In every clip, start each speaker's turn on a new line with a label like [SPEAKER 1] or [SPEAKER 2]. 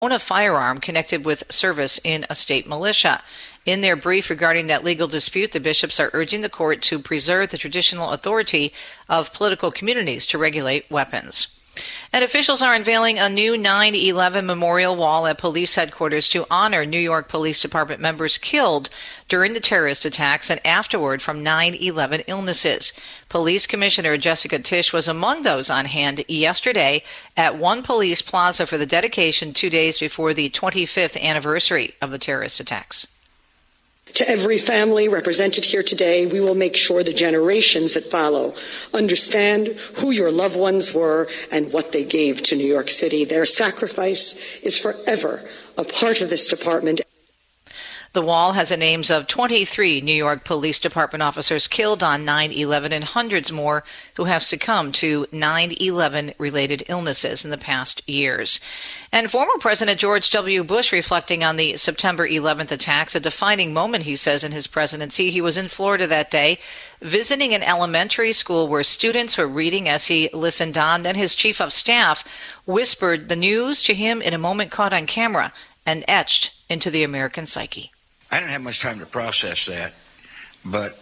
[SPEAKER 1] own a firearm connected with service in a state militia. In their brief regarding that legal dispute, the bishops are urging the court to preserve the traditional authority of political communities to regulate weapons. And officials are unveiling a new 9/11 memorial wall at police headquarters to honor New York Police Department members killed during the terrorist attacks and afterward from 9/11 illnesses. Police Commissioner Jessica Tisch was among those on hand yesterday at One Police Plaza for the dedication 2 days before the 25th anniversary of the terrorist attacks.
[SPEAKER 2] To every family represented here today, we will make sure the generations that follow understand who your loved ones were and what they gave to New York City. Their sacrifice is forever a part of this department.
[SPEAKER 1] The wall has the names of 23 New York Police Department officers killed on 9/11 and hundreds more who have succumbed to 9/11-related illnesses in the past years. And former President George W. Bush reflecting on the September 11th attacks, a defining moment, he says, in his presidency. He was in Florida that day, visiting an elementary school where students were reading as he listened on. Then his chief of staff whispered the news to him in a moment caught on camera and etched into the American psyche.
[SPEAKER 3] I didn't have much time to process that, but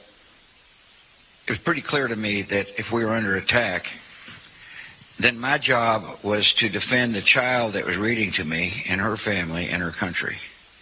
[SPEAKER 3] it was pretty clear to me that if we were under attack, then my job was to defend the child that was reading to me and her family and her country.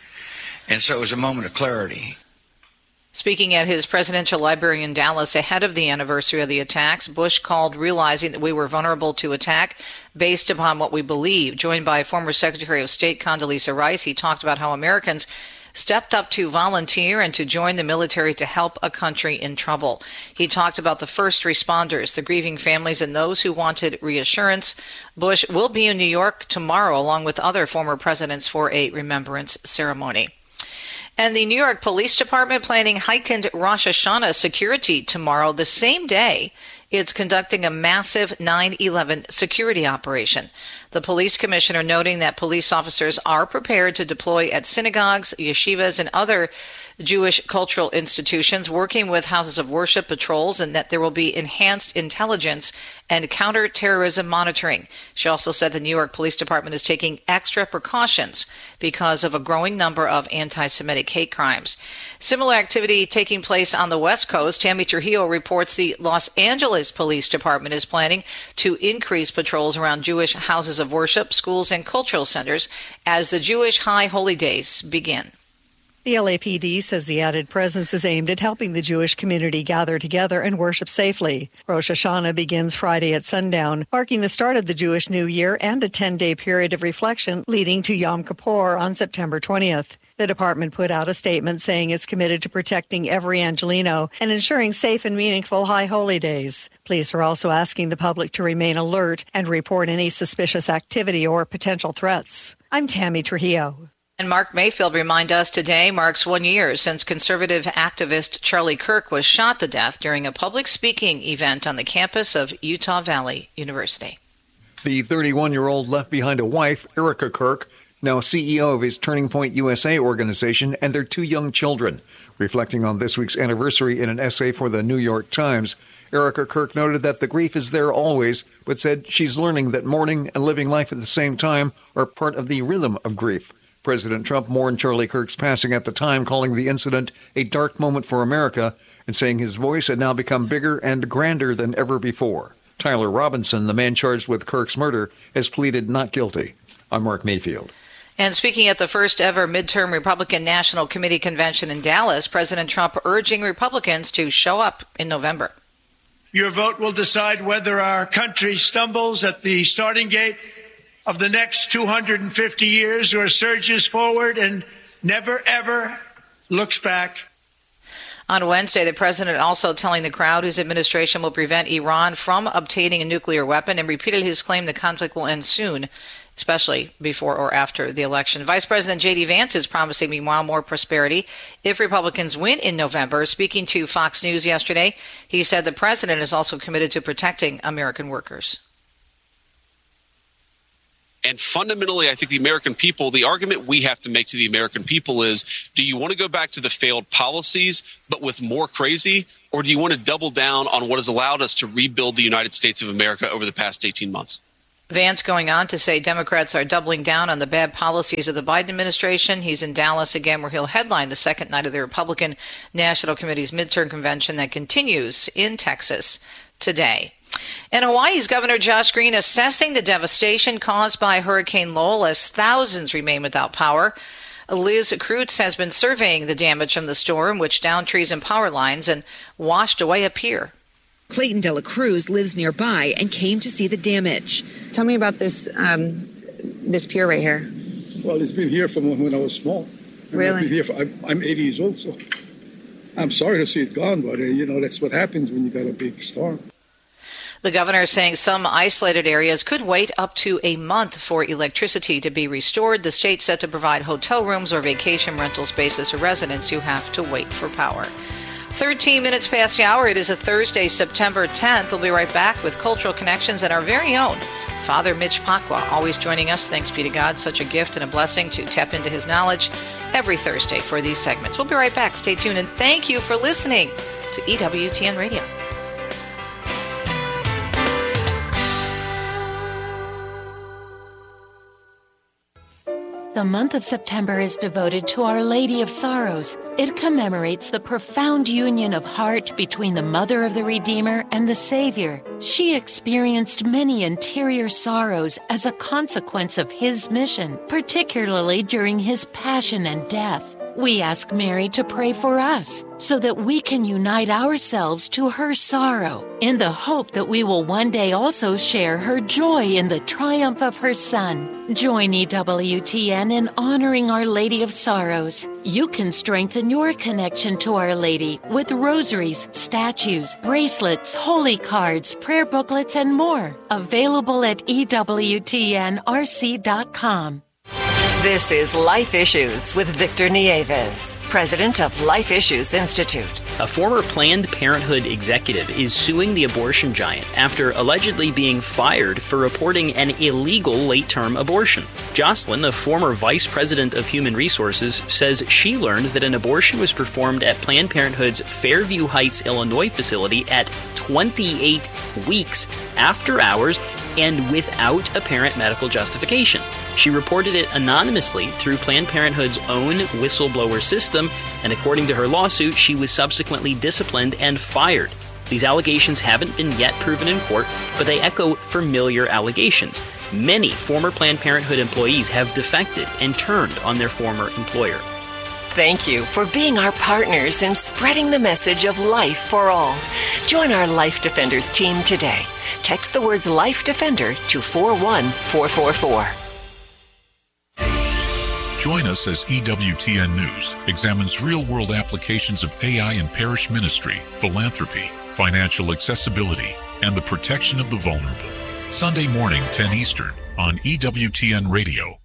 [SPEAKER 3] And so it was a moment of clarity.
[SPEAKER 1] Speaking at his presidential library in Dallas ahead of the anniversary of the attacks, Bush called realizing that we were vulnerable to attack based upon what we believe. Joined by former Secretary of State Condoleezza Rice, he talked about how Americans stepped up to volunteer and to join the military to help a country in trouble. He talked about the first responders, the grieving families, and those who wanted reassurance. Bush will be in New York tomorrow, along with other former presidents, for a remembrance ceremony. And the New York Police Department planning heightened Rosh Hashanah security tomorrow, the same day it's conducting a massive 9/11 security operation. The police commissioner noting that police officers are prepared to deploy at synagogues, yeshivas, and other Jewish cultural institutions, working with houses of worship patrols, and that there will be enhanced intelligence and counterterrorism monitoring. She also said the New York Police Department is taking extra precautions because of a growing number of anti-Semitic hate crimes. Similar activity taking place on the West Coast. Tammy Trujillo reports the Los Angeles Police Department is planning to increase patrols around Jewish houses of worship, schools, and cultural centers as the Jewish High Holy Days begin.
[SPEAKER 4] The LAPD says the added presence is aimed at helping the Jewish community gather together and worship safely. Rosh Hashanah begins Friday at sundown, marking the start of the Jewish New Year and a 10-day period of reflection leading to Yom Kippur on September 20th. The department put out a statement saying it's committed to protecting every Angelino and ensuring safe and meaningful High Holy Days. Police are also asking the public to remain alert and report any suspicious activity or potential threats. I'm Tammy Trujillo.
[SPEAKER 1] And Mark Mayfield reminded us today marks 1 year since conservative activist Charlie Kirk was shot to death during a public speaking event on the campus of Utah Valley University.
[SPEAKER 5] The 31-year-old left behind a wife, Erica Kirk, now CEO of his Turning Point USA organization, and their 2 young children. Reflecting on this week's anniversary in an essay for the New York Times, Erica Kirk noted that the grief is there always, but said she's learning that mourning and living life at the same time are part of the rhythm of grief. President Trump mourned Charlie Kirk's passing at the time, calling the incident a dark moment for America and saying his voice had now become bigger and grander than ever before. Tyler Robinson, the man charged with Kirk's murder, has pleaded not guilty. I'm Mark Mayfield.
[SPEAKER 1] And speaking at the first ever midterm Republican National Committee convention in Dallas, President Trump urging Republicans to show up in November.
[SPEAKER 6] Your vote will decide whether our country stumbles at the starting gate of the next 250 years or surges forward and never, ever looks back.
[SPEAKER 1] On Wednesday, the president also telling the crowd his administration will prevent Iran from obtaining a nuclear weapon and repeated his claim the conflict will end soon, especially before or after the election. Vice President J.D. Vance is promising, meanwhile, more prosperity if Republicans win in November. Speaking to Fox News yesterday, he said the president is also committed to protecting American workers.
[SPEAKER 7] And fundamentally, I think the American people, the argument we have to make to the American people is, do you want to go back to the failed policies, but with more crazy, or do you want to double down on what has allowed us to rebuild the United States of America over the past 18 months?
[SPEAKER 1] Vance going on to say Democrats are doubling down on the bad policies of the Biden administration. He's in Dallas again, where he'll headline the second night of the Republican National Committee's midterm convention that continues in Texas today. In Hawaii's Governor Josh Green assessing the devastation caused by Hurricane Lowell as thousands remain without power. Liz Kreutz has been surveying the damage from the storm, which downed trees and power lines and washed away a pier.
[SPEAKER 8] Clayton Dela Cruz lives nearby and came to see the damage. Tell me about this pier right here.
[SPEAKER 9] Well, it's been here from when I was small.
[SPEAKER 8] Really?
[SPEAKER 9] I've been here I'm 80 years old, so I'm sorry to see it gone, but that's what happens when you got a big storm.
[SPEAKER 1] The governor is saying some isolated areas could wait up to a month for electricity to be restored. The state set to provide hotel rooms or vacation rental spaces for residents who have to wait for power. 13 minutes past the hour. It is a Thursday, September 10th. We'll be right back with Cultural Connections and our very own Father Mitch Pacwa, always joining us. Thanks be to God. Such a gift and a blessing to tap into his knowledge every Thursday for these segments. We'll be right back. Stay tuned, and thank you for listening to EWTN Radio.
[SPEAKER 10] The month of September is devoted to Our Lady of Sorrows. It commemorates the profound union of heart between the Mother of the Redeemer and the Savior. She experienced many interior sorrows as a consequence of His mission, particularly during His passion and death. We ask Mary to pray for us so that we can unite ourselves to her sorrow in the hope that we will one day also share her joy in the triumph of her Son. Join EWTN in honoring Our Lady of Sorrows. You can strengthen your connection to Our Lady with rosaries, statues, bracelets, holy cards, prayer booklets, and more. Available at EWTNRC.com.
[SPEAKER 11] This is Life Issues with Victor Nieves, president of Life Issues Institute.
[SPEAKER 12] A former Planned Parenthood executive is suing the abortion giant after allegedly being fired for reporting an illegal late-term abortion. Jocelyn, a former vice president of human resources, says she learned that an abortion was performed at Planned Parenthood's Fairview Heights, Illinois facility at 28 weeks after hours and without apparent medical justification. She reported it anonymously through Planned Parenthood's own whistleblower system, and according to her lawsuit, she was subsequently disciplined and fired. These allegations haven't been yet proven in court, but they echo familiar allegations. Many former Planned Parenthood employees have defected and turned on their former employer.
[SPEAKER 11] Thank you for being our partners in spreading the message of life for all. Join our Life Defenders team today. Text the words Life Defender to 41444.
[SPEAKER 13] Join us as EWTN News examines real-world applications of AI in parish ministry, philanthropy, financial accessibility, and the protection of the vulnerable. Sunday morning, 10 Eastern, on EWTN Radio.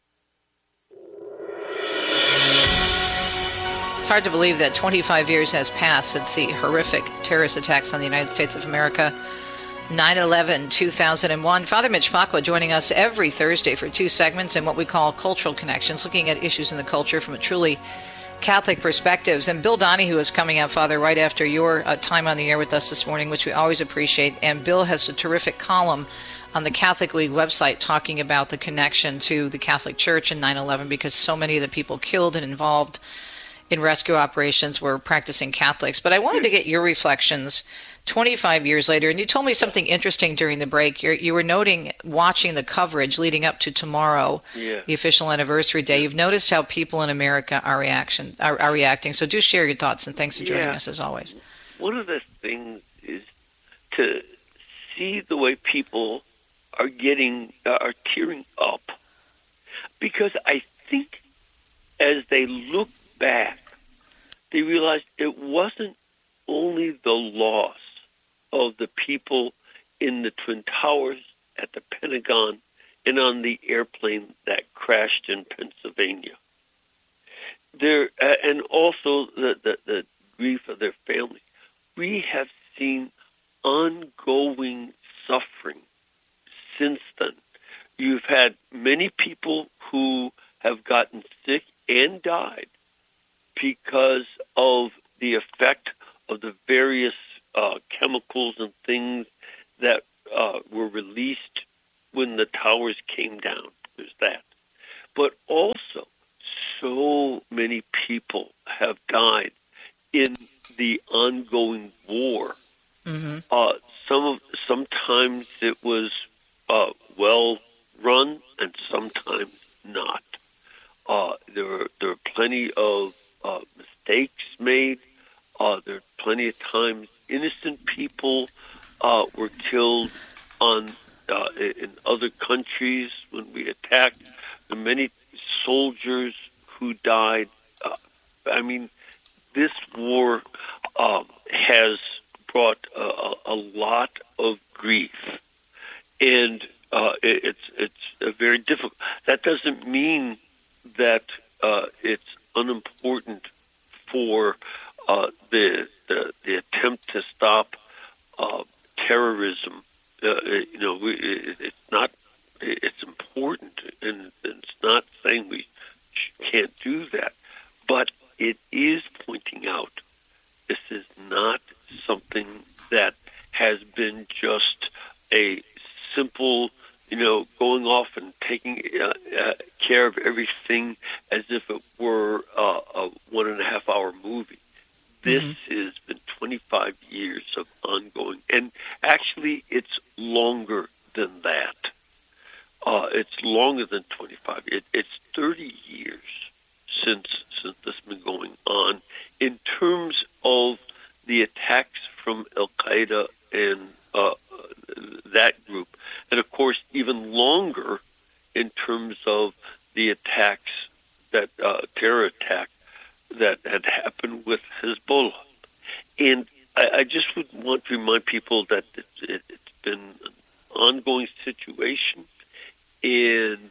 [SPEAKER 1] It's hard to believe that 25 years has passed since the horrific terrorist attacks on the United States of America. 9/11, 2001. Father Mitch Pacwa joining us every Thursday for two segments in what we call Cultural Connections, looking at issues in the culture from a truly Catholic perspectives. And Bill Donahue is coming up, Father, right after your time on the air with us this morning, which we always appreciate. And Bill has a terrific column on the Catholic League website talking about the connection to the Catholic Church in 9/11, because so many of the people killed and involved in rescue operations were practicing Catholics. But I wanted to get your reflections 25 years later, and you told me something interesting during the break. You were noting, watching the coverage leading up to tomorrow, the official anniversary day. You've noticed how people in America are reacting. So do share your thoughts, and thanks for joining us as always.
[SPEAKER 14] One of the things is to see the way people are tearing up, because I think as they look back, they realize it wasn't only the loss of the people in the Twin Towers, at the Pentagon, and on the airplane that crashed in Pennsylvania. And also the grief of their family. We have seen ongoing suffering since then. You've had many people who have gotten sick and died because of the effect of the various chemicals and things that were released when towers came down. There's that. But also, so many people have died in the ongoing war.
[SPEAKER 1] Mm-hmm.
[SPEAKER 14] Sometimes it was well run, and sometimes not. There are plenty of mistakes made. There are plenty of times innocent people were killed in other countries when we attacked. There are many soldiers who died. I mean, this war has brought a lot of grief, and it's very difficult. That doesn't mean that it's unimportant for the attempt to stop terrorism. It's not. It's important, and it's not saying we can't do that, but it is pointing out this is not something that has been just a simple, going off and taking care of everything as if it were a 1.5 hour movie. This has been 25 years of ongoing, and actually it's longer than that. It's longer than 25. It's 30 years since this has been going on in terms of the attacks from Al-Qaeda and that group. And, of course, even longer in terms of the attacks, that terror attack that had happened with Hezbollah. And I just would want to remind people that it's been an ongoing situation, and,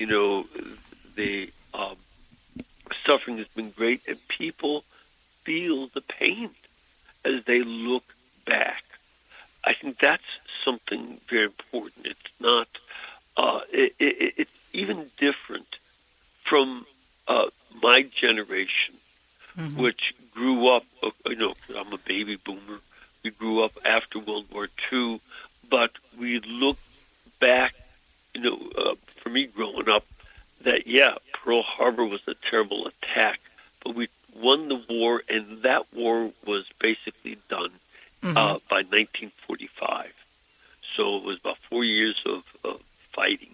[SPEAKER 14] the suffering has been great, and people feel the pain as they look back. I think that's something very important. It's not, it's even different from my generation, which grew up, I'm a baby boomer. We grew up after World War II, but we look back, for me growing up, that, Pearl Harbor was a terrible attack, but we won the war, and that war was basically done by 1945. So it was about 4 years of fighting,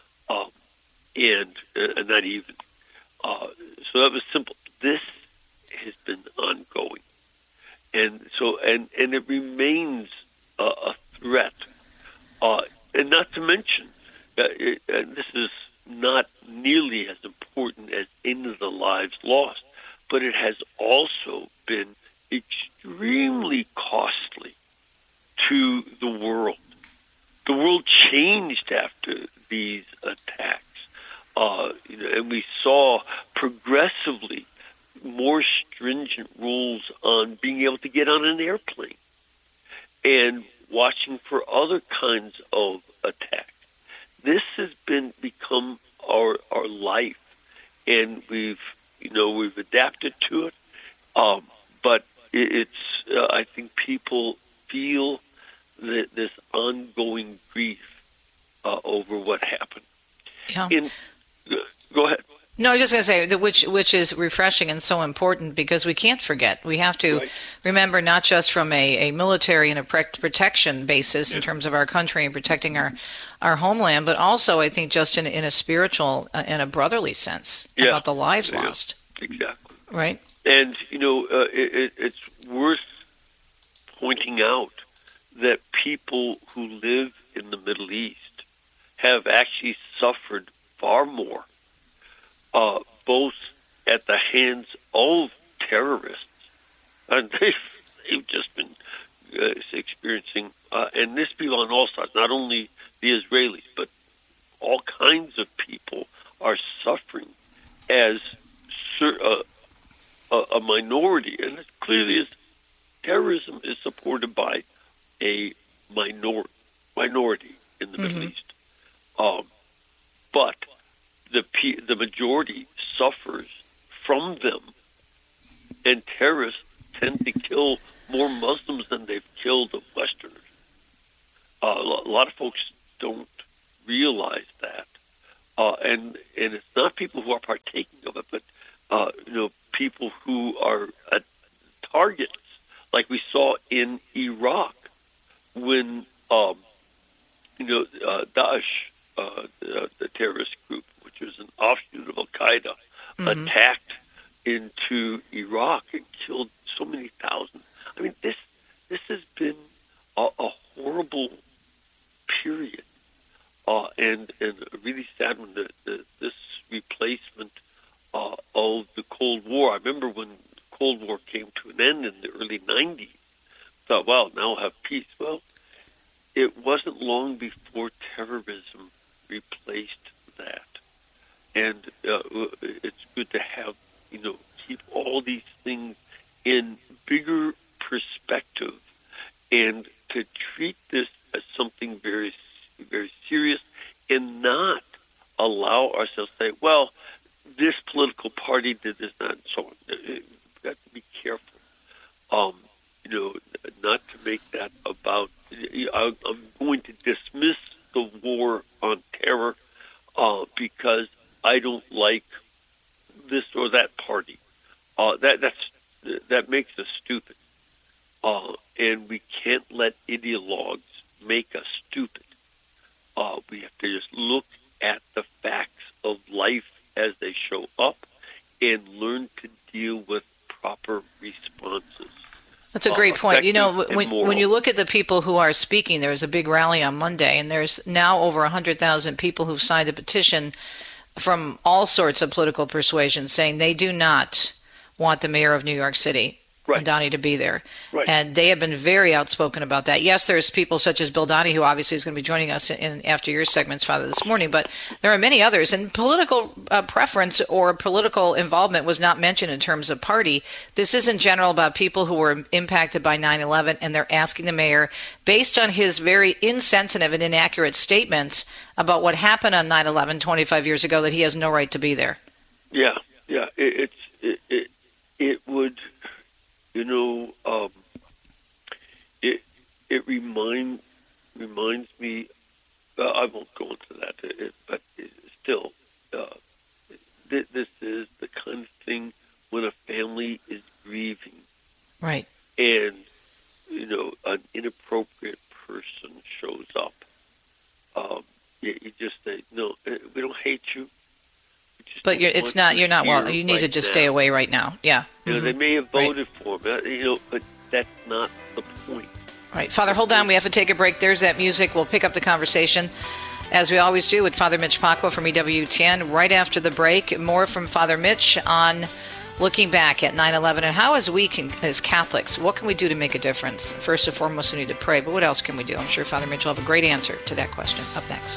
[SPEAKER 14] and not even. So that was simple. This has been ongoing, and so and it remains a threat, and not to mention, and this is not nearly as important as any of the lives lost, but it has also been extremely costly to the world. The world changed after these attacks, and we saw progressively more stringent rules on being able to get on an airplane and watching for other kinds of attacks. This has become our life, and we've adapted to it. But it's I think people feel this ongoing grief over what happened.
[SPEAKER 1] Yeah.
[SPEAKER 14] Go ahead.
[SPEAKER 1] No, I was just going to say that which is refreshing and so important, because we can't forget. We have to remember, not just from a military and a protection basis in terms of our country and protecting our homeland, but also I think just in a spiritual and a brotherly sense about the lives lost.
[SPEAKER 14] Exactly.
[SPEAKER 1] Right.
[SPEAKER 14] And, it's worth pointing out that people who live in the Middle East have actually suffered far more, both at the hands of terrorists, and they've just been experiencing, and this be on all sides, not only the Israelis, but all kinds of people are suffering as a minority, and it clearly is. Terrorism is supported by a minority in the Middle East, but the majority suffers from them, and terrorists tend to kill more Muslims than they've killed of Westerners. A lot of folks don't realize that. And it's not people who are partaking of it, but people who are targets, like we saw in Iraq when Daesh, the terrorist group, which was an offshoot of Al Qaeda, attacked into Iraq and killed so many thousands. I mean, this has been a horrible period, and really sad when this replacement of the Cold War. I remember when the Cold War came to an end in the early 90s. Thought, well, now we'll have peace. Well, it wasn't long before terrorism replaced that, and it's good to have keep all these things in bigger perspective, and to treat this as something very, very serious, and not allow ourselves to say, well, this political party did this, not and so on. We've got to be careful. Not to make that about. I'm going to dismiss the war on terror because I don't like this or that party. That makes us stupid, and we can't let ideologues make us stupid. We have to just look at the facts of life as they show up and learn to deal with proper responses.
[SPEAKER 1] That's a great point. When you look at the people who are speaking, there was a big rally on Monday, and there's now over 100,000 people who've signed a petition from all sorts of political persuasions saying they do not want the mayor of New York City, Donnie, to be there. Right. And they have been very outspoken about that. Yes, there's people such as Bill Donnie, who obviously is going to be joining us after your segments, Father, this morning, but there are many others. And political preference or political involvement was not mentioned in terms of party. This is in general about people who were impacted by 9/11, and they're asking the mayor, based on his very insensitive and inaccurate statements about what happened on 9/11 25 years ago, that he has no right to be there.
[SPEAKER 14] Yeah. It would... it reminds me. I won't go into that, but still, this is the kind of thing when a family is grieving,
[SPEAKER 1] right?
[SPEAKER 14] And an inappropriate person shows up. You just say, "No, we don't hate you."
[SPEAKER 1] But you're not well. You need to just stay away right now. Yeah.
[SPEAKER 14] They may have voted for him, but that's not the point.
[SPEAKER 1] All right, Father, hold on. We have to take a break. There's that music. We'll pick up the conversation, as we always do, with Father Mitch Pacwa from EWTN right after the break. More from Father Mitch on looking back at 9/11 and how, as we as Catholics, what can we do to make a difference? First and foremost, we need to pray, but what else can we do? I'm sure Father Mitch will have a great answer to that question. Up next.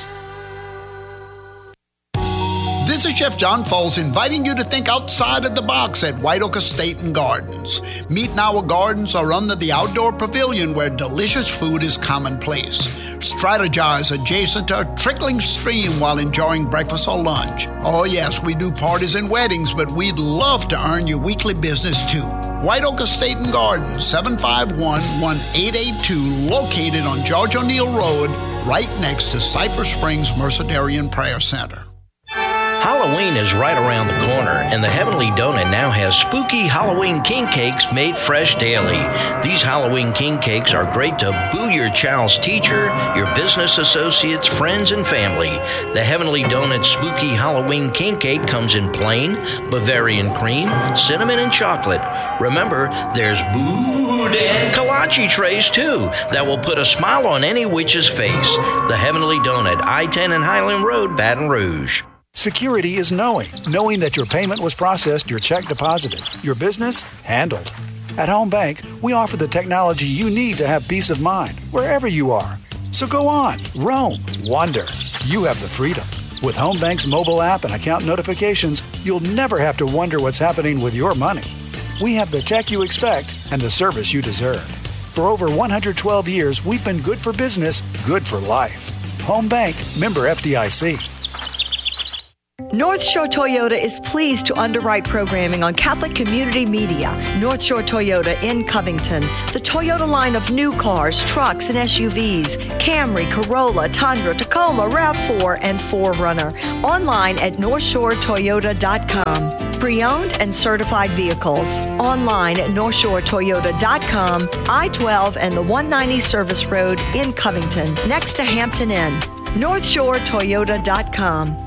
[SPEAKER 15] This is Chef John Foles inviting you to think outside of the box at White Oak Estate and Gardens. Meet in our gardens or under the outdoor pavilion where delicious food is commonplace. Strategize adjacent to a trickling stream while enjoying breakfast or lunch. Oh yes, we do parties and weddings, but we'd love to earn your weekly business too. White Oak Estate and Gardens, 751-1882, located on George O'Neill Road, right next to Cypress Springs Mercedarian Prayer Center.
[SPEAKER 16] Halloween is right around the corner, and the Heavenly Donut now has spooky Halloween king cakes made fresh daily. These Halloween king cakes are great to boo your child's teacher, your business associates, friends, and family. The Heavenly Donut spooky Halloween king cake comes in plain, Bavarian cream, cinnamon, and chocolate. Remember, there's boudin kolache trays too that will put a smile on any witch's face. The Heavenly Donut, I-10 and Highland Road, Baton Rouge.
[SPEAKER 17] Security is knowing that your payment was processed, your check deposited, your business handled. At Home Bank, we offer the technology you need to have peace of mind wherever you are. So go on, roam, wander. You have the freedom. With Home Bank's mobile app and account notifications, you'll never have to wonder what's happening with your money. We have the tech you expect and the service you deserve. For over 112 years, we've been good for business, good for life. Home Bank, member FDIC.
[SPEAKER 18] North Shore Toyota is pleased to underwrite programming on Catholic Community Media. North Shore Toyota in Covington. The Toyota line of new cars, trucks, and SUVs. Camry, Corolla, Tundra, Tacoma, RAV4, and 4Runner. Online at NorthShoreToyota.com. Pre-owned and certified vehicles. Online at NorthShoreToyota.com. I-12 and the 190 Service Road in Covington, next to Hampton Inn. NorthShoreToyota.com.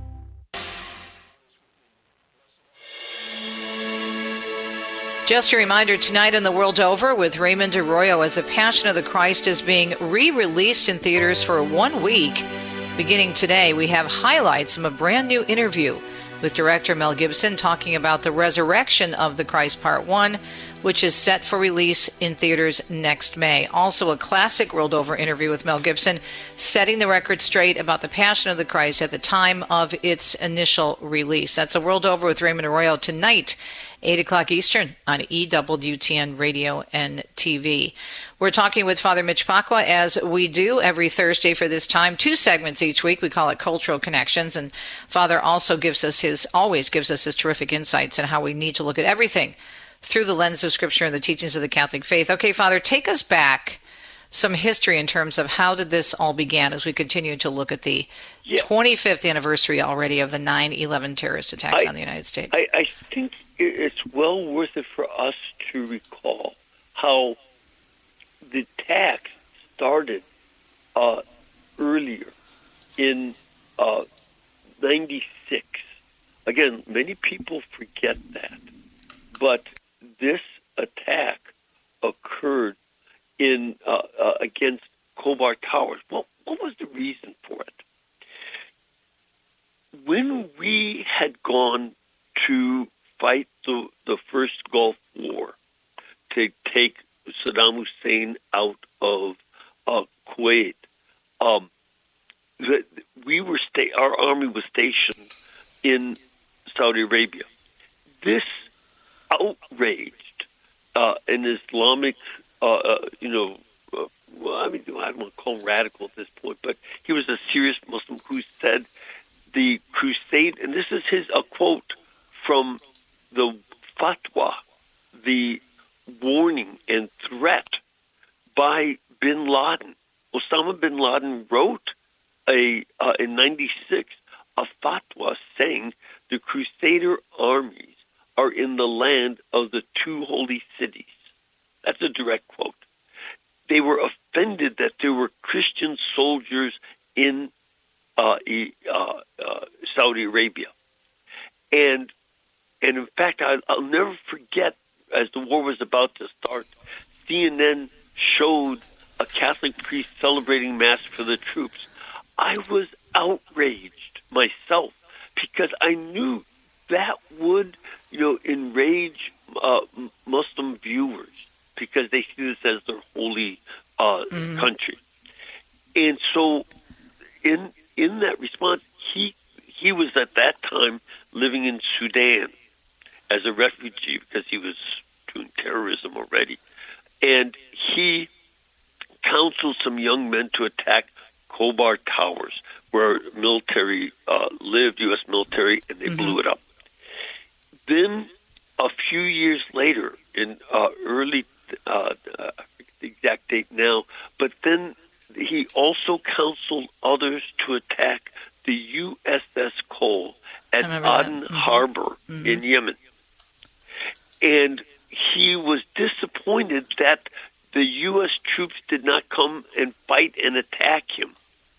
[SPEAKER 1] Just a reminder, tonight in The World Over with Raymond Arroyo, as The Passion of the Christ is being re-released in theaters for 1 week. Beginning today, we have highlights from a brand new interview with director Mel Gibson talking about the resurrection of the Christ Part 1, which is set for release in theaters next May. Also a classic World Over interview with Mel Gibson, setting the record straight about the Passion of the Christ at the time of its initial release. That's a World Over with Raymond Arroyo tonight, 8 o'clock Eastern on EWTN Radio and TV. We're talking with Father Mitch Pacwa, as we do every Thursday for this time. 2 segments each week. We call it Cultural Connections. And Father also always gives us his terrific insights on how we need to look at everything through the lens of Scripture and the teachings of the Catholic faith. Okay, Father, take us back some history in terms of how did this all begin as we continue to look at the 25th anniversary already of the 9/11 terrorist attacks on the United States.
[SPEAKER 14] I think it's well worth it for us to recall how the attack started earlier in 96. Again, many people forget that. But this attack occurred in against Khobar Towers. Well, what was the reason for it? When we had gone to fight the first Gulf War to take Saddam Hussein out of Kuwait, our army was stationed in Saudi Arabia. This outraged an Islamic, I don't want to call him radical at this point, but he was a serious Muslim who said the crusade, and this is a quote from the fatwa, the warning and threat by bin Laden. Osama bin Laden wrote in 96 a fatwa saying the Crusader armies are in the land of the 2 holy cities. That's a direct quote. They were offended that there were Christian soldiers in Saudi Arabia. And in fact, I'll never forget, as the war was about to start, CNN showed a Catholic priest celebrating Mass for the troops. I was outraged myself because I knew that would, enrage Muslim viewers because they see this as their holy country. And so in that response, he was at that time living in Sudan as a refugee because he was doing terrorism already. And he counseled some young men to attack Khobar Towers, where military lived, U.S. military, and they blew it up. Then a few years later, in early, I forget the exact date now, but then he also counseled others to attack the USS Cole at Aden Harbor in Yemen. And he was disappointed that the U.S. troops did not come and fight and attack him.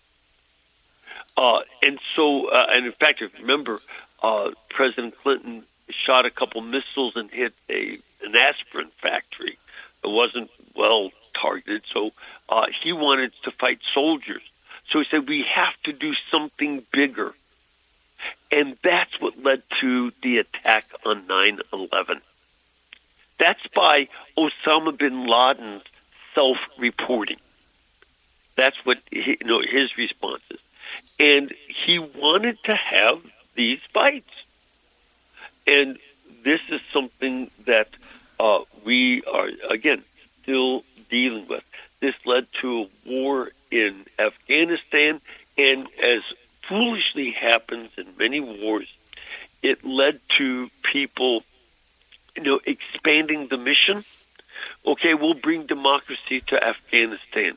[SPEAKER 14] And in fact, if you remember, President Clinton shot a couple missiles and hit an aspirin factory. It wasn't well targeted, so he wanted to fight soldiers. So he said, we have to do something bigger. And that's what led to the attack on 9/11. That's by Osama bin Laden's self-reporting. That's what his response is. And he wanted to have these fights. And this is something that we are, again, still dealing with. This led to a war in Afghanistan, and as foolishly happens in many wars, it led to people, expanding the mission. Okay, we'll bring democracy to Afghanistan.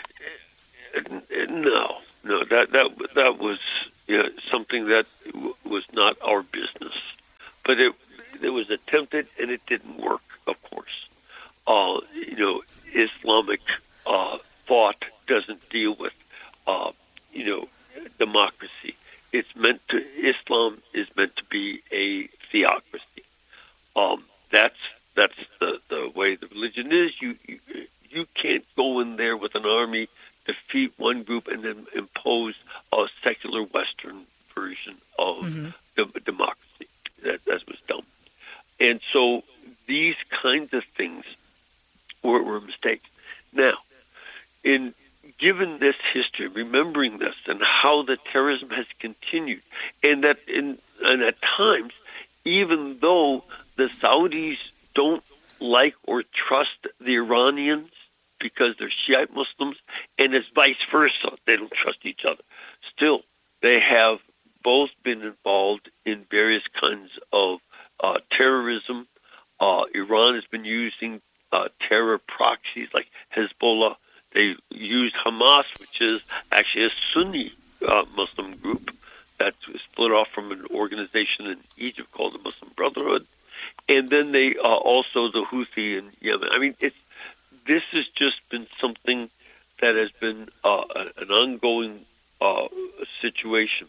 [SPEAKER 14] No, that was something that was not our business. But it was attempted, and it didn't work, of course. Islamic thought doesn't deal with, democracy. Islam is meant to be a theocracy. That's the way the religion is. You can't go in there with an army, defeat one group, and then impose a secular Western version of democracy. That was dumb. And so these kinds of things were mistakes. Now, given this history, remembering this and how the terrorism has continued, and that and at times, even though the Saudis don't like or trust the Iranians because they're Shiite Muslims, and it's vice versa, they don't trust each other. Still, they have both been involved in various kinds of terrorism. Iran has been using terror proxies like Hezbollah. They used Hamas, which is actually a Sunni Muslim group that was split off from an organization in Egypt called the Muslim Brotherhood. And then they also the Houthi in Yemen. I mean, this has just been something that has been an ongoing situation.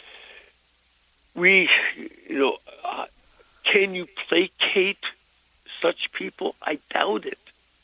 [SPEAKER 14] Can you placate such people? I doubt it.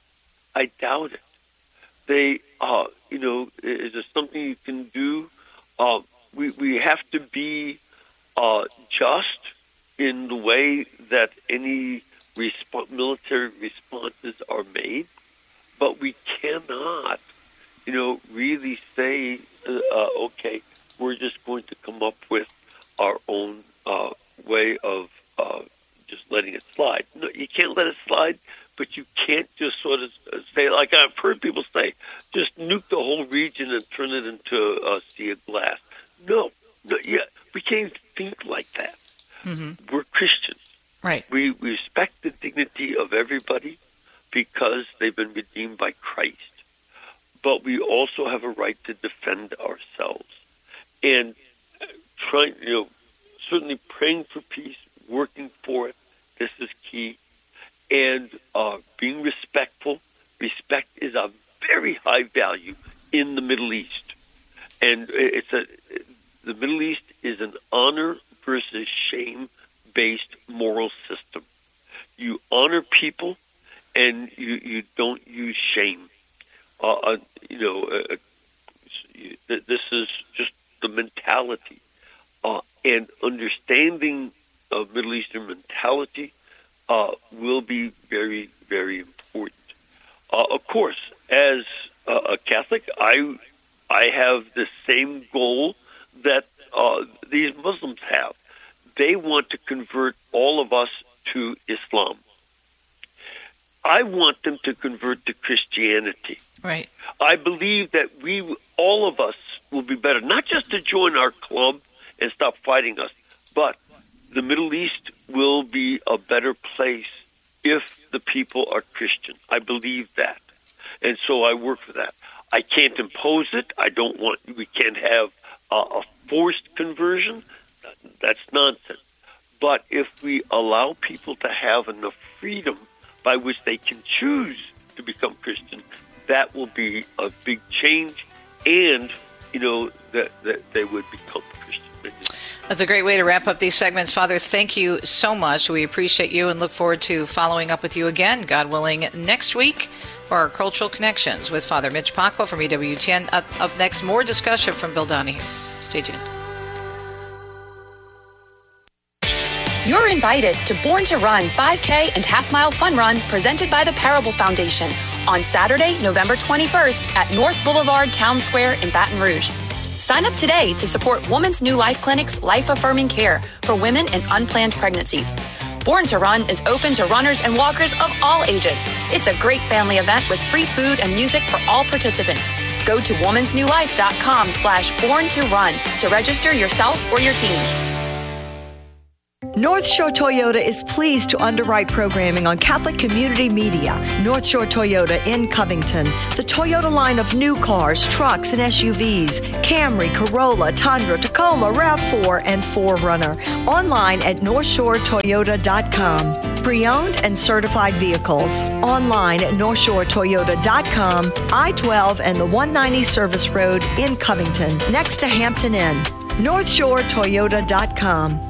[SPEAKER 14] They, is there something you can do? We have to be just in the way that any military responses are made, but we cannot, really say, okay, we're just going to come up with our own way of just letting it slide. No, you can't let it slide, but you can't just sort of say, like I've heard people say, just nuke the whole region and turn it into a sea of glass. No, we can't think like that. Mm-hmm. We're Christians.
[SPEAKER 1] Right.
[SPEAKER 14] We respect the dignity of everybody because they've been redeemed by Christ. But we also have a right to defend ourselves. And certainly praying for peace, working for it, this is key. And being respectful. Respect is a very high value in the Middle East. And the Middle East is an honor versus shame-based moral system. You honor people, and you don't use shame. This is just the mentality. And understanding of Middle Eastern mentality will be very, very important. Of course, as a Catholic, I have the same goal that these Muslims have. They want to convert all of us to Islam. I want them to convert to Christianity.
[SPEAKER 1] Right.
[SPEAKER 14] I believe that all of us will be better, not just to join our club and stop fighting us, but the Middle East will be a better place if the people are Christian. I believe that. And so I work for that. I can't impose it. We can't have a forced conversion. That's nonsense. But if we allow people to have enough freedom by which they can choose to become Christian, that will be a big change, and that they would become Christian.
[SPEAKER 1] That's a great way to wrap up these segments. Father, thank you so much. We appreciate you and look forward to following up with you again, God willing, next week for our Cultural Connections with Father Mitch Pacwa from EWTN. Up next, more discussion from Bill Donahue. Stay tuned.
[SPEAKER 19] You're invited to Born to Run 5K and Half Mile Fun Run presented by the Parable Foundation on Saturday, November 21st at North Boulevard Town Square in Baton Rouge. Sign up today to support Woman's New Life Clinic's life-affirming care for women in unplanned pregnancies. Born to Run is open to runners and walkers of all ages. It's a great family event with free food and music for all participants. Go to womansnewlife.com/born-to-run to register yourself or your team.
[SPEAKER 18] North Shore Toyota is pleased to underwrite programming on Catholic Community Media. North Shore Toyota in Covington. The Toyota line of new cars, trucks, and SUVs. Camry, Corolla, Tundra, Tacoma, RAV4, and 4Runner. Online at NorthShoreToyota.com. Pre-owned and certified vehicles. Online at NorthShoreToyota.com. I-12 and the 190 Service Road in Covington, next to Hampton Inn. NorthShoreToyota.com.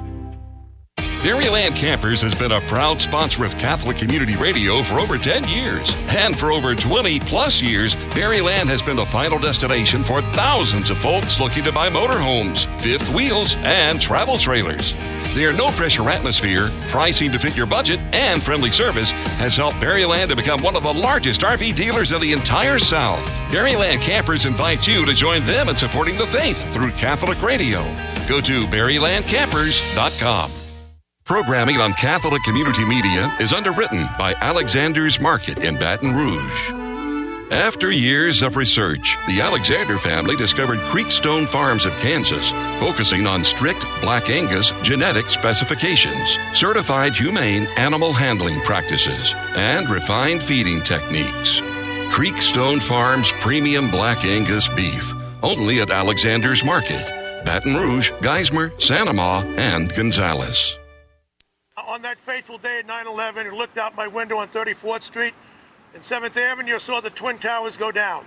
[SPEAKER 20] Berryland Campers has been a proud sponsor of Catholic Community Radio for over 10 years. And for over 20 plus years, Berryland has been the final destination for thousands of folks looking to buy motorhomes, fifth wheels, and travel trailers. Their no-pressure atmosphere, pricing to fit your budget, and friendly service has helped Berryland to become one of the largest RV dealers in the entire South. Berryland Campers invites you to join them in supporting the faith through Catholic Radio. Go to BerrylandCampers.com. Programming on Catholic Community Media is underwritten by Alexander's Market in Baton Rouge. After years of research, the Alexander family discovered Creekstone Farms of Kansas, focusing on strict Black Angus genetic specifications, certified humane animal handling practices, and refined feeding techniques. Creekstone Farms Premium Black Angus Beef, only at Alexander's Market, Baton Rouge, Geismar, Santa Ma, and Gonzales.
[SPEAKER 6] On that fateful day at 9/11, I looked out my window on 34th Street and 7th Avenue, saw the Twin Towers go down.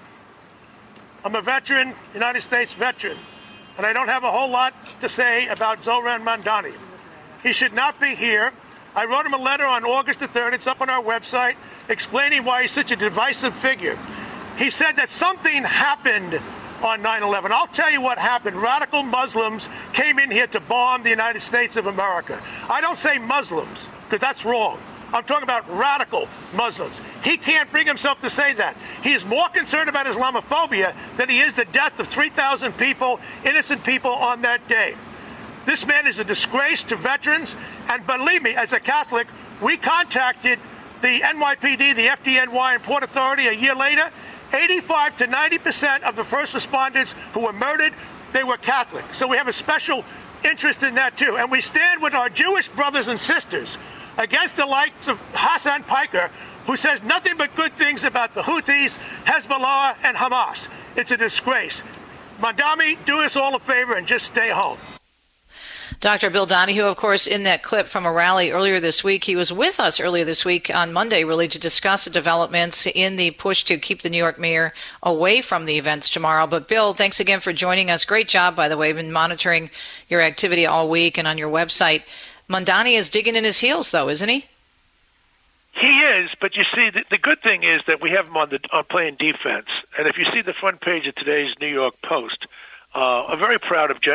[SPEAKER 6] I'm a veteran, United States veteran, and I don't have a whole lot to say about Zoran Mandani. He should not be here. I wrote him a letter on August the 3rd, it's up on our website, explaining why he's such a divisive figure. He said that something happened on 9/11. I'll tell you what happened. Radical Muslims came in here to bomb the United States of America. I don't say Muslims, because that's wrong. I'm talking about radical Muslims. He can't bring himself to say that. He is more concerned about Islamophobia than he is the death of 3,000 people, innocent people, on that day. This man is a disgrace to veterans, and believe me, as a Catholic, we contacted the NYPD, the FDNY, and Port Authority a year later. 85 to 90% of the first responders who were murdered, they were Catholic. So we have a special interest in that too. And we stand with our Jewish brothers and sisters against the likes of Hassan Piker, who says nothing but good things about the Houthis, Hezbollah, and Hamas. It's a disgrace. Mandani, do us all a favor and just stay home.
[SPEAKER 1] Dr. Bill Donahue, of course, in that clip from a rally earlier this week, he was with us earlier this week on Monday, really, to discuss the developments in the push to keep the New York mayor away from the events tomorrow. But, Bill, thanks again for joining us. Great job, by the way. I've been monitoring your activity all week and on your website. Mandani is digging in his heels, though, isn't he?
[SPEAKER 21] He is, but you see, the good thing is that we have him on playing defense. And if you see the front page of today's New York Post, I'm very proud of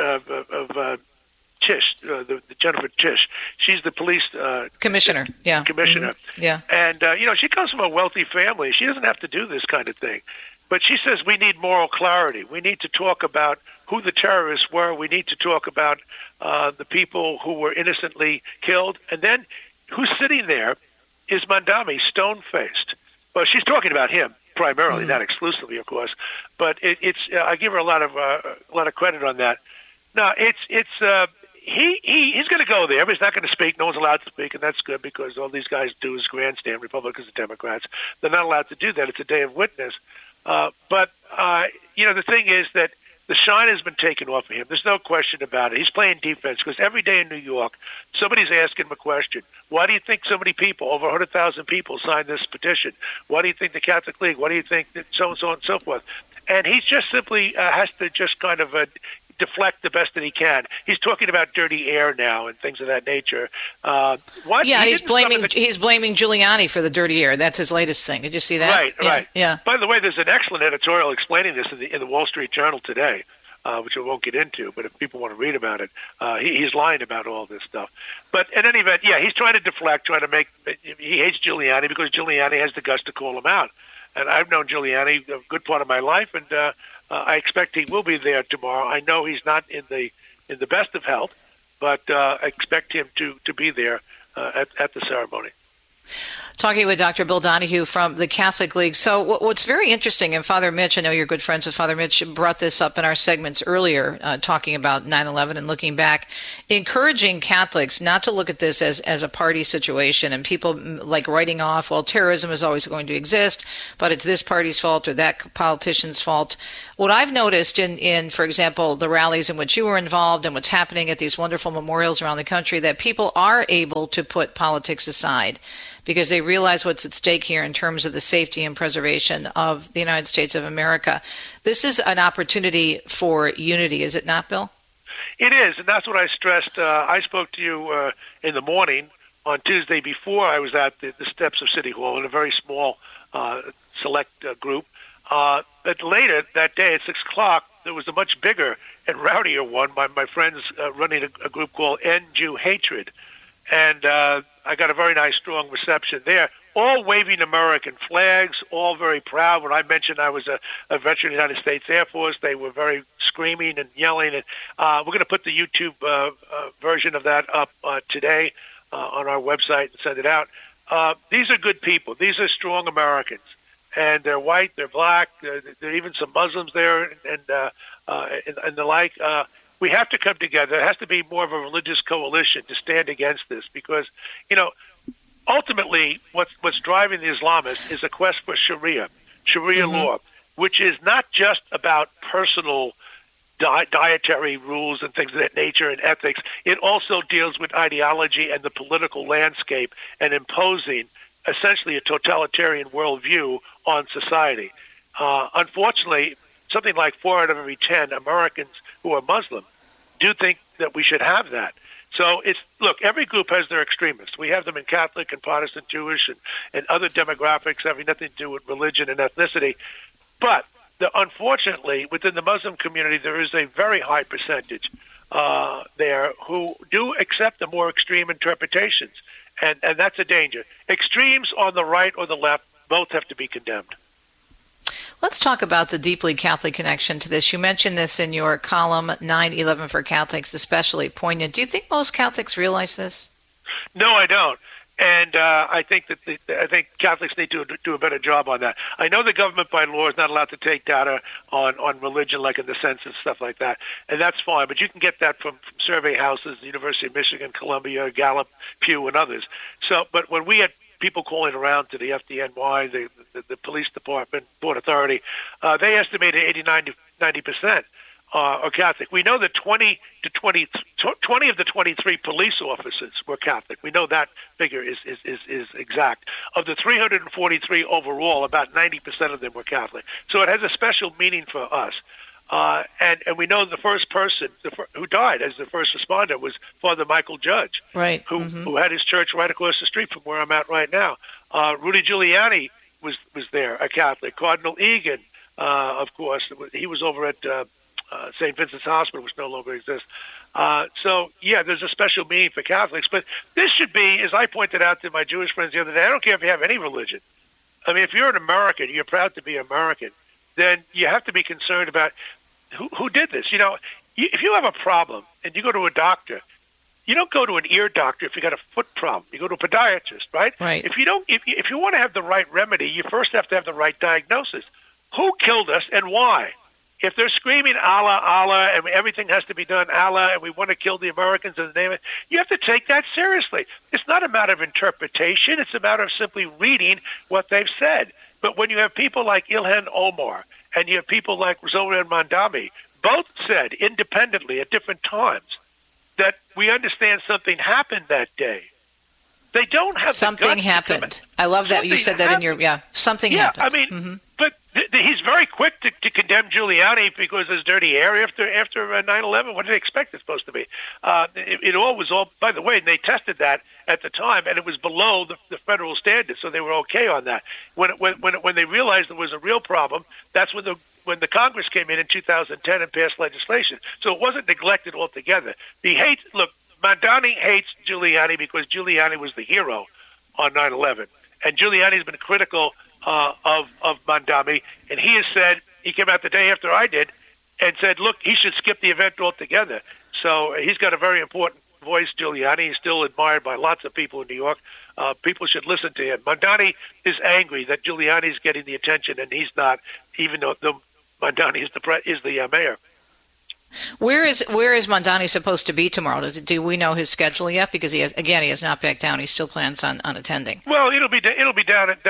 [SPEAKER 21] Tisch, the Jennifer Tisch. She's the police
[SPEAKER 1] commissioner. Yeah.
[SPEAKER 21] Commissioner.
[SPEAKER 1] Mm-hmm. Yeah.
[SPEAKER 21] And she comes from a wealthy family. She doesn't have to do this kind of thing. But she says we need moral clarity. We need to talk about who the terrorists were. We need to talk about the people who were innocently killed. And then who's sitting there is Mandani, stone-faced. Well, she's talking about him primarily, not exclusively, of course. But it's I give her a lot of credit on that. No, he's going to go there, but he's not going to speak. No one's allowed to speak, and that's good because all these guys do is grandstand, Republicans and Democrats. They're not allowed to do that. It's a day of witness. But the thing is that the shine has been taken off of him. There's no question about it. He's playing defense because every day in New York, somebody's asking him a question. Why do you think so many people, over 100,000 people, signed this petition? Why do you think the Catholic League? Why do you think that so and so and so forth? And he just simply has to just kind of deflect the best that he can. He's talking about dirty air now and things of that nature.
[SPEAKER 1] He's blaming Giuliani for the dirty air. That's his latest thing. Did you see that?
[SPEAKER 21] Right.
[SPEAKER 1] Yeah.
[SPEAKER 21] By the way, there's an excellent editorial explaining this in the Wall Street Journal today, which I won't get into, but if people want to read about it, he's lying about all this stuff. But in any event, he's trying to deflect, he hates Giuliani because Giuliani has the guts to call him out. And I've known Giuliani a good part of my life, and I expect he will be there tomorrow. I know he's not in the best of health, but I expect him to be there at the ceremony.
[SPEAKER 1] Talking with Dr. Bill Donahue from the Catholic League. So what's very interesting, and Father Mitch, I know you're good friends with Father Mitch, brought this up in our segments earlier, talking about 9/11 and looking back, encouraging Catholics not to look at this as a party situation and people like writing off, well, terrorism is always going to exist, but it's this party's fault or that politician's fault. What I've noticed in, for example, the rallies in which you were involved and what's happening at these wonderful memorials around the country, that people are able to put politics aside because they realize what's at stake here in terms of the safety and preservation of the United States of America. This is an opportunity for unity, is it not, Bill?
[SPEAKER 21] It is, and that's what I stressed. I spoke to you in the morning on Tuesday before I was at the steps of City Hall in a very small select group. But later that day at 6 o'clock, there was a much bigger and rowdier one. My friends running a group called End Jew Hatred. And I got a very nice, strong reception there, all waving American flags, all very proud. When I mentioned I was a veteran of the United States Air Force, they were very screaming and yelling. And we're going to put the YouTube version of that up today on our website and send it out. These are good people. These are strong Americans. And they're white, they're black, there are even some Muslims there and the like. We have to come together. It has to be more of a religious coalition to stand against this because, ultimately what's driving the Islamists is a quest for Sharia law, which is not just about personal dietary rules and things of that nature and ethics. It also deals with ideology and the political landscape and imposing essentially a totalitarian worldview on society. Unfortunately, something like 4 out of every 10 Americans who are Muslim do think that we should have that. So look, every group has their extremists. We have them in Catholic and Protestant, Jewish, and other demographics having nothing to do with religion and ethnicity. But unfortunately, within the Muslim community, there is a very high percentage there who do accept the more extreme interpretations. And that's a danger. Extremes on the right or the left both have to be condemned.
[SPEAKER 1] Let's talk about the deeply Catholic connection to this. You mentioned this in your column, 9/11 for Catholics, especially poignant. Do you think most Catholics realize this?
[SPEAKER 21] No, I don't. And I think that I think Catholics need to do a better job on that. I know the government by law is not allowed to take data on religion, like in the census, stuff like that, and that's fine. But you can get that from survey houses, the University of Michigan, Columbia, Gallup, Pew, and others. So, but when we had people calling around to the FDNY, the police department, Port Authority, they estimated 89 to 90% are Catholic. We know that 20 of the 23 police officers were Catholic. We know that figure is exact. Of the 343 overall, about 90% of them were Catholic. So it has a special meaning for us. And we know the first person who died as the first responder was Father Michael Judge,
[SPEAKER 1] right?
[SPEAKER 21] Who had his church right across the street from where I'm at right now. Rudy Giuliani was there, a Catholic. Cardinal Egan, of course, he was over at St. Vincent's Hospital, which no longer exists. So, yeah, there's a special meaning for Catholics. But this should be, as I pointed out to my Jewish friends the other day, I don't care if you have any religion. I mean, if you're an American, you're proud to be American, then you have to be concerned about who did this. If you have a problem and you go to a doctor, you don't go to an ear doctor if you got a foot problem. You go to a podiatrist, right?
[SPEAKER 1] Right.
[SPEAKER 21] If you want to have the right remedy, you first have to have the right diagnosis. Who killed us and why? If they're screaming Allah, Allah, and everything has to be done Allah, and we want to kill the Americans in the name of it, you have to take that seriously. It's not a matter of interpretation. It's a matter of simply reading what they've said. But when you have people like Ilhan Omar and you have people like Zohran Mandami, both said independently at different times that we understand something happened that day. They don't have
[SPEAKER 1] something happened. I love that you said that in your something happened.
[SPEAKER 21] I mean, but he's very quick to condemn Giuliani because there's dirty hair after 9/11. What did they expect it's supposed to be? It all was all. By the way, they tested that at the time, and it was below the federal standard, so they were okay on that. When they realized there was a real problem, that's when the Congress came in 2010 and passed legislation. So it wasn't neglected altogether. Look, Mandani hates Giuliani because Giuliani was the hero on 9/11, and Giuliani's been critical of Mandami, and he has said, he came out the day after I did and said, look, he should skip the event altogether. So he's got a very important voice, Giuliani. He's still admired by lots of people in New York. People should listen to him. Mamdani is angry that Giuliani's getting the attention and he's not, even though Mamdani is the mayor.
[SPEAKER 1] Where is Mamdani supposed to be tomorrow? Do we know his schedule yet? Because he has not backed down. He still plans on attending.
[SPEAKER 21] Well, it'll be down at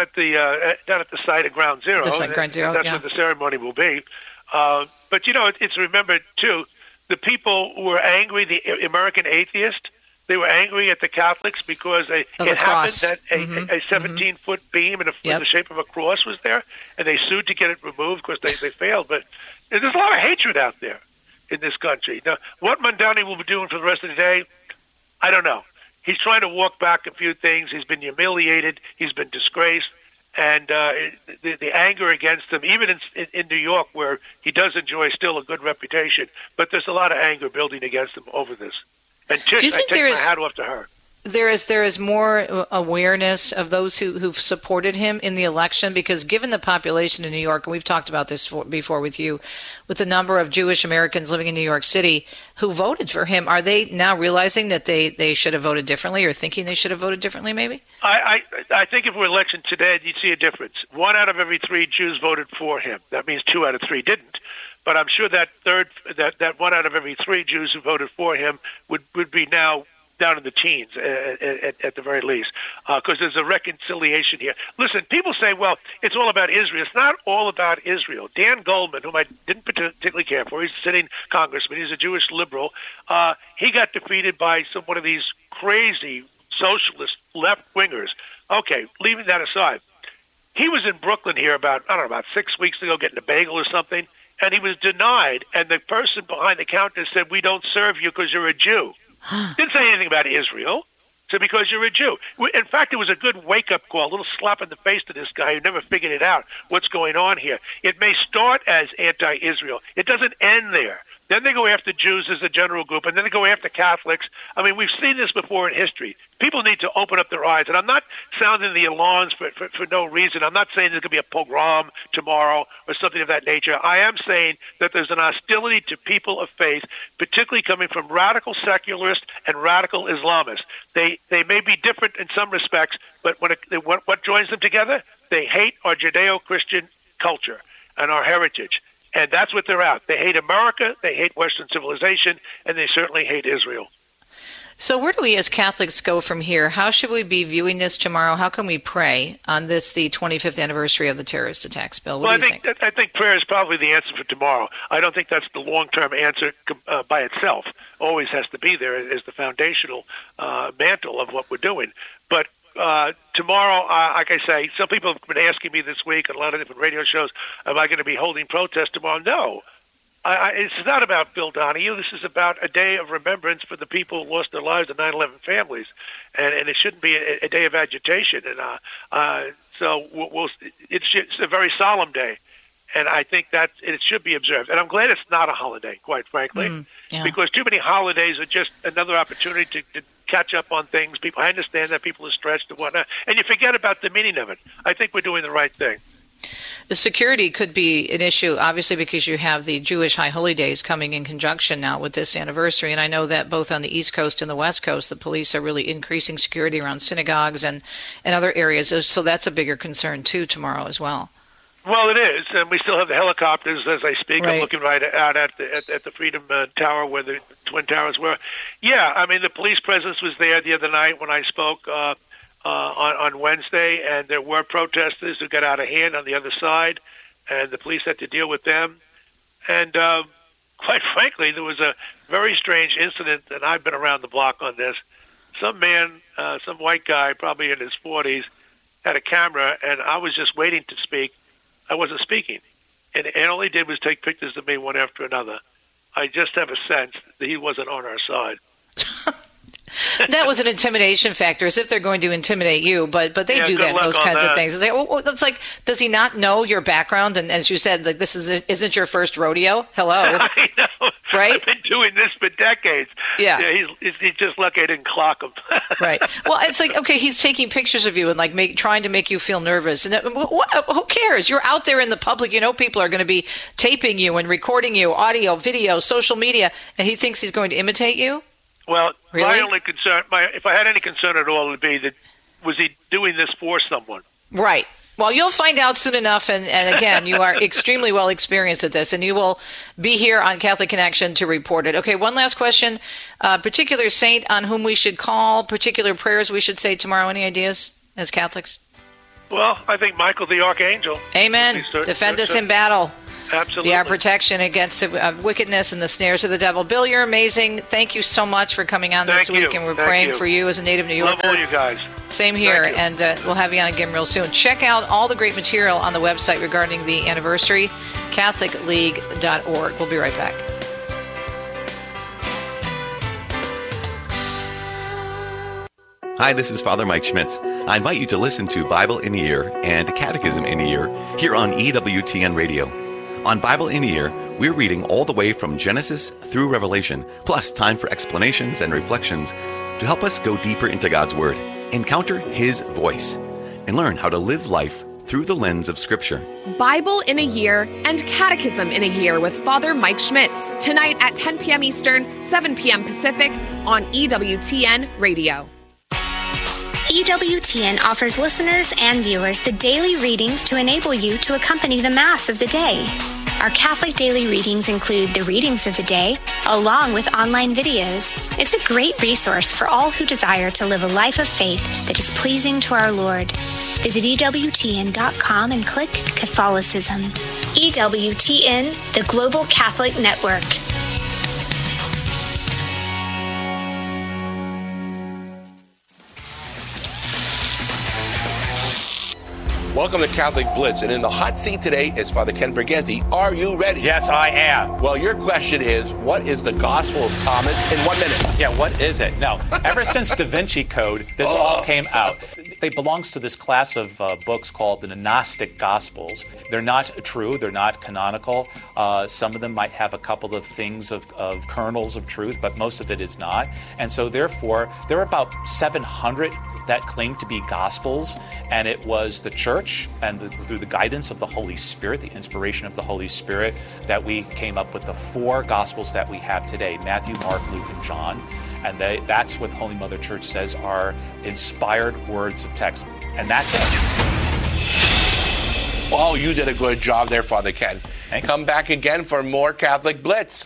[SPEAKER 21] the site of Ground Zero.
[SPEAKER 1] That's
[SPEAKER 21] where the ceremony will be. But it's remembered too. The people who were angry, the American atheists, they were angry at the Catholics because it happened that a 17-foot beam in the shape of a cross was there, and they sued to get it removed because they failed. But there's a lot of hatred out there in this country. Now, what Mamdani will be doing for the rest of the day, I don't know. He's trying to walk back a few things. He's been humiliated. He's been disgraced. And the anger against him, even in New York, where he does enjoy still a good reputation, but there's a lot of anger building against him over this. And Tish, I take my hat off to her.
[SPEAKER 1] There is more awareness of those who've supported him in the election, because given the population in New York, and we've talked about this before with you, with the number of Jewish Americans living in New York City who voted for him, are they now realizing that they should have voted differently, or thinking they should have voted differently maybe?
[SPEAKER 21] I think if it were election today, you'd see a difference. 1 out of every 3 Jews voted for him. That means 2 out of 3 didn't. But I'm sure that 1 out of every 3 Jews who voted for him would be now down in the teens at the very least, because there's a reconciliation here. Listen, people say, well, it's all about Israel. It's not all about Israel. Dan Goldman, whom I didn't particularly care for, he's a sitting congressman, he's a Jewish liberal, he got defeated by one of these crazy socialist left-wingers. Okay, leaving that aside, he was in Brooklyn here about 6 weeks ago getting a bagel or something, and he was denied, and the person behind the counter said, we don't serve you because you're a Jew. Didn't say anything about Israel. So because you're a Jew. In fact, it was a good wake-up call, a little slap in the face to this guy who never figured it out, what's going on here. It may start as anti-Israel. It doesn't end there. Then they go after Jews as a general group, and then they go after Catholics. I mean, we've seen this before in history. People need to open up their eyes. And I'm not sounding the alarms for no reason. I'm not saying there's going to be a pogrom tomorrow or something of that nature. I am saying that there's an hostility to people of faith, particularly coming from radical secularists and radical Islamists. They may be different in some respects, but what joins them together? They hate our Judeo-Christian culture and our heritage. And that's what they're out. They hate America, they hate Western civilization, and they certainly hate Israel.
[SPEAKER 1] So where do we as Catholics go from here? How should we be viewing this tomorrow? How can we pray on the 25th anniversary of the terrorist attacks, Bill? What do you think?
[SPEAKER 21] I think prayer is probably the answer for tomorrow. I don't think that's the long-term answer by itself. Always has to be there as the foundational mantle of what we're doing. But tomorrow, like I say, some people have been asking me this week on a lot of different radio shows, am I going to be holding protests tomorrow? No. It's not about Bill Donahue. This is about a day of remembrance for the people who lost their lives, the 9/11 families. And it shouldn't be a day of agitation. And so it's a very solemn day. And I think that it should be observed. And I'm glad it's not a holiday, quite frankly, because too many holidays are just another opportunity to catch up on things. I understand that people are stretched and whatnot, and you forget about the meaning of it. I think we're doing the right thing.
[SPEAKER 1] The security could be an issue, obviously, because you have the Jewish High Holy Days coming in conjunction now with this anniversary. And I know that both on the East Coast and the West Coast, the police are really increasing security around synagogues and other areas. So that's a bigger concern, too, tomorrow as well.
[SPEAKER 21] Well, it is, and we still have the helicopters as I speak. Right. I'm looking right out at the Freedom Tower where the Twin Towers were. Yeah, I mean, the police presence was there the other night when I spoke on Wednesday, and there were protesters who got out of hand on the other side, and the police had to deal with them. And quite frankly, there was a very strange incident, and I've been around the block on this. Some man, some white guy, probably in his 40s, had a camera, and I was just waiting to speak. I wasn't speaking, and all he did was take pictures of me one after another. I just have a sense that he wasn't on our side.
[SPEAKER 1] That was an intimidation factor, as if they're going to intimidate you, but they do that, those kinds of things. It's like, well, that's like, does he not know your background? And as you said, like, isn't your first rodeo? Hello.
[SPEAKER 21] I know. Right? I've been doing this for decades.
[SPEAKER 1] Yeah.
[SPEAKER 21] He's just lucky I didn't clock him.
[SPEAKER 1] Right. Well, it's like, okay, he's taking pictures of you and like trying to make you feel nervous. And who cares? You're out there in the public. You know, people are going to be taping you and recording you, audio, video, social media, and he thinks he's going to imitate you?
[SPEAKER 21] Well,
[SPEAKER 1] Really?
[SPEAKER 21] my only concern, if I had any concern at all, would be that was he doing this for someone?
[SPEAKER 1] Right. Well, you'll find out soon enough, and again, you are extremely well experienced at this, and you will be here on Catholic Connection to report it. Okay, one last question. Particular saint on whom we should call, particular prayers we should say tomorrow. Any ideas as Catholics?
[SPEAKER 21] Well, I think Michael the Archangel.
[SPEAKER 1] Amen. Defend us in battle.
[SPEAKER 21] Absolutely.
[SPEAKER 1] Be our protection against wickedness and the snares of the devil. Bill, you're amazing. Thank you so much for coming on this week, and we're praying for you as a native New Yorker.
[SPEAKER 21] Love all you guys.
[SPEAKER 1] Same here, and we'll have you on again real soon. Check out all the great material on the website regarding the anniversary, CatholicLeague.org. We'll be right back.
[SPEAKER 2] Hi, this is Father Mike Schmitz. I invite you to listen to Bible in a Year and Catechism in a Year here on EWTN Radio. On Bible in a Year, we're reading all the way from Genesis through Revelation, plus time for explanations and reflections to help us go deeper into God's Word, encounter His voice, and learn how to live life through the lens of Scripture.
[SPEAKER 22] Bible in a Year and Catechism in a Year with Father Mike Schmitz, tonight at 10 p.m. Eastern, 7 p.m. Pacific on EWTN Radio.
[SPEAKER 23] EWTN offers listeners and viewers the daily readings to enable you to accompany the Mass of the day. Our Catholic daily readings include the readings of the day, along with online videos. It's a great resource for all who desire to live a life of faith that is pleasing to our Lord. Visit EWTN.com and click Catholicism. EWTN, the Global Catholic Network.
[SPEAKER 24] Welcome to Catholic Blitz, and in the hot seat today is Father Ken Briganti. Are you ready?
[SPEAKER 25] Yes, I am.
[SPEAKER 24] Well, your question is, what is the Gospel of Thomas in 1 minute?
[SPEAKER 25] Yeah, what is it? Now, ever since Da Vinci Code, this all came out. It belongs to this class of books called the Gnostic Gospels. They're not true. They're not canonical. Some of them might have a couple of things of kernels of truth, but most of it is not. And so therefore, there are about 700 that claim to be Gospels, and it was the Church and through the guidance of the Holy Spirit, the inspiration of the Holy Spirit, that we came up with the 4 Gospels that we have today, Matthew, Mark, Luke, and John. And that's what Holy Mother Church says are inspired words of text. And that's it.
[SPEAKER 24] Oh, you did a good job there, Father Ken. Come back again for more Catholic Blitz.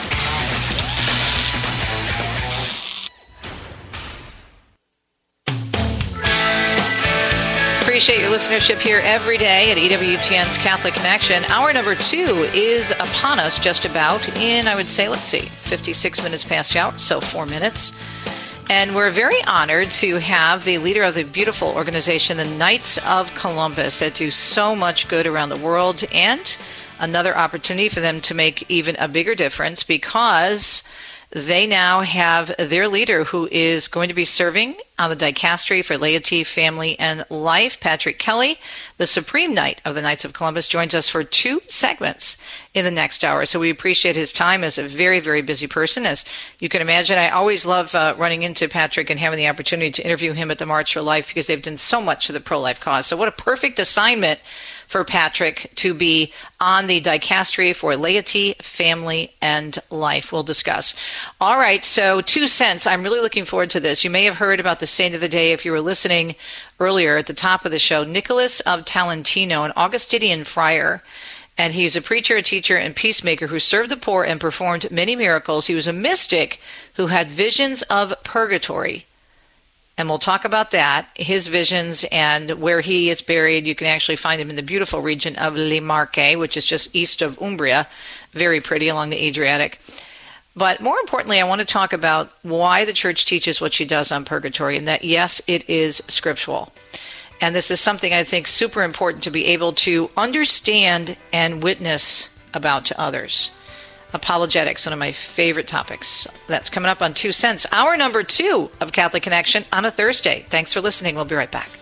[SPEAKER 1] Appreciate your listenership here every day at EWTN's Catholic Connection. Hour number 2 is upon us just about in, I would say, 56 minutes past the hour, so 4 minutes. And we're very honored to have the leader of the beautiful organization, the Knights of Columbus, that do so much good around the world, and another opportunity for them to make even a bigger difference because they now have their leader who is going to be serving on the dicastery for laity, family, and life. Patrick Kelly, the Supreme Knight of the Knights of Columbus, joins us for 2 segments in the next hour. So we appreciate his time as a very, very busy person. As you can imagine, I always love running into Patrick and having the opportunity to interview him at the March for Life because they've done so much to the pro-life cause. So what a perfect assignment for Patrick to be on the dicastery for laity, family, and life. We'll discuss. All right, so 2 cents. I'm really looking forward to this. You may have heard about the saint of the day if you were listening earlier at the top of the show, Nicholas of Tolentino, an Augustinian friar. And he's a preacher, a teacher, and peacemaker who served the poor and performed many miracles. He was a mystic who had visions of purgatory. And we'll talk about that, his visions, and where he is buried. You can actually find him in the beautiful region of Le Marche, which is just east of Umbria. Very pretty along the Adriatic. But more importantly, I want to talk about why the Church teaches what she does on purgatory, and that, yes, it is scriptural. And this is something I think super important to be able to understand and witness about to others. Apologetics, one of my favorite topics. That's coming up on 2 cents. Hour number 2 of Catholic Connection on a Thursday. Thanks for listening. We'll be right back.